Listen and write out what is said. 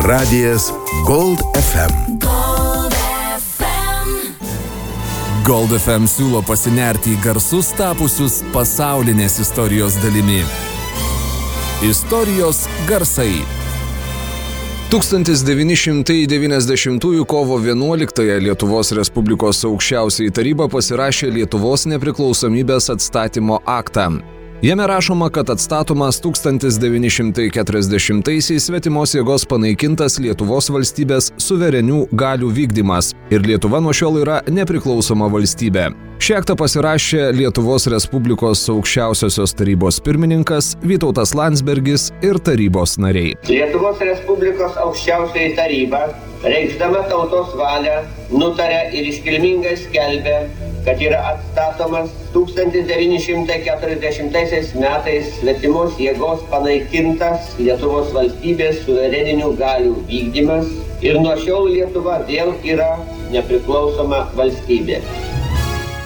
Radijas Gold FM. Gold FM siūlo pasinerti į garsus tapusius pasaulinės istorijos dalimi. Istorijos garsai. 1990 kovo 11 Lietuvos Respublikos aukščiausioji taryba pasirašė Lietuvos nepriklausomybės atstatymo aktą. Jame rašoma, kad atstatomas 1940-aisiais svetimos jėgos panaikintas Lietuvos valstybės suverenių galių vykdymas ir Lietuva nuo šiol yra nepriklausoma valstybė. Šį aktą pasirašė Lietuvos Respublikos aukščiausiosios tarybos pirmininkas Vytautas Landsbergis ir tarybos nariai. Lietuvos Respublikos aukščiausioji taryba, reikšdama tautos valią, nutarė ir iškilmingai skelbė, kad yra atstatomas 1940 metais svetimos jėgos panaikintas Lietuvos valstybės suvereninių galių vykdymas ir nuo šiol Lietuva vėl yra nepriklausoma valstybė.